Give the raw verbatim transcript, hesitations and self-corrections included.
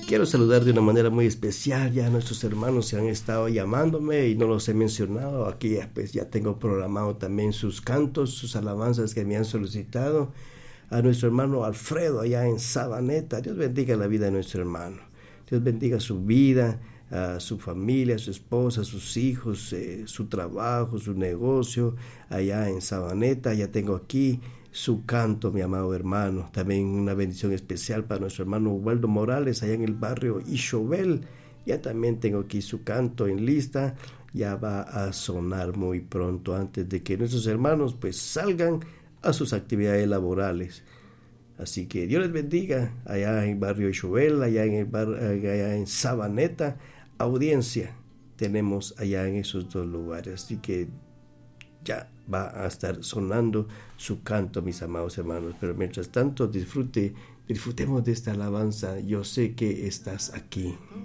Quiero saludar de una manera muy especial ya a nuestros hermanos que han estado llamándome y no los he mencionado. Aquí ya, pues, ya tengo programado también sus cantos, sus alabanzas que me han solicitado. A nuestro hermano Alfredo allá en Sabaneta. Dios bendiga la vida de nuestro hermano. Dios bendiga su vida, a su familia, a su esposa, a sus hijos, eh, su trabajo, su negocio allá en Sabaneta. Ya tengo aquí su canto, mi amado hermano. También una bendición especial para nuestro hermano Waldo Morales allá en el barrio Ixobel. Ya también tengo aquí su canto en lista. Ya va a sonar muy pronto antes de que nuestros hermanos pues salgan a sus actividades laborales. Así que Dios les bendiga allá en el barrio Ixobel, allá en el bar, allá en Sabaneta. Audiencia tenemos allá en esos dos lugares. Así que ya va a estar sonando su canto, mis amados hermanos. Pero mientras tanto, disfrute, disfrutemos de esta alabanza. Yo sé que estás aquí.